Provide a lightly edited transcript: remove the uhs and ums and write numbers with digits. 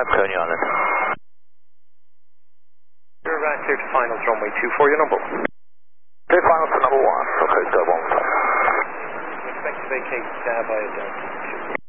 Coney Island. You're clear to finals, runway 24, your number. Clear finals to number 1, okay, go 1. Expect to vacate by